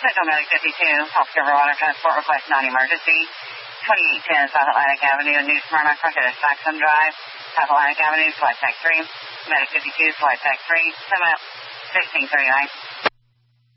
Central Medic 52, Officer Water Transport request non-emergency. 2810 South Atlantic Avenue, New Smyrna, fronted at Saxon Drive, South Atlantic Avenue, flight tech 3. Medic 52, flight tech 3, sum out 1639.